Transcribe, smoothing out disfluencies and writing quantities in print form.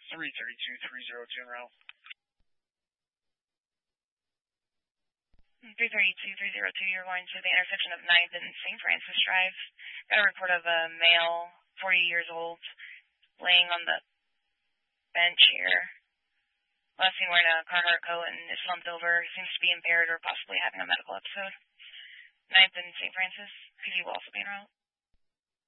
332-302 route. 332-302, you're going to the intersection of 9th and St. Francis Drive. Got a report of a male, 40 years old, laying on the bench here. Last seen wearing a Carhartt coat and is slumped over. Seems to be impaired or possibly having a medical episode. 9th and St. Francis. Could you also be en route?